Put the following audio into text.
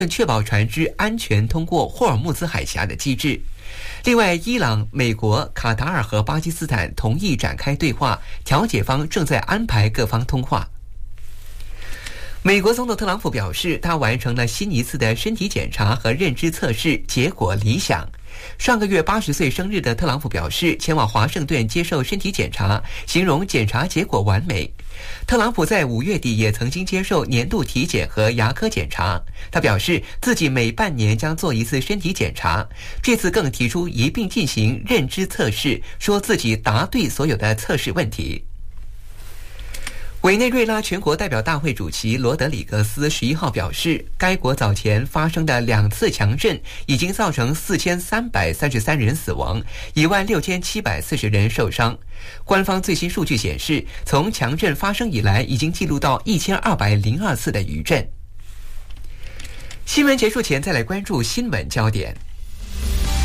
确保船只安全通过霍尔木兹海峡的机制。另外，伊朗、美国、卡塔尔和巴基斯坦同意展开对话，调解方正在安排各方通话。美国总统特朗普表示，他完成了新一次的身体检查和认知测试，结果理想。上个月80岁生日的特朗普表示，前往华盛顿接受身体检查，形容检查结果完美。特朗普在5月底也曾经接受年度体检和牙科检查，他表示自己每半年将做一次身体检查，这次更提出一并进行认知测试，说自己答对所有的测试问题。委内瑞拉全国代表大会主席罗德里格斯11号表示，该国早前发生的2次强震已经造成4333人死亡，16740人受伤。官方最新数据显示，从强震发生以来，已经记录到1202次的余震。新闻结束前，再来关注新闻焦点。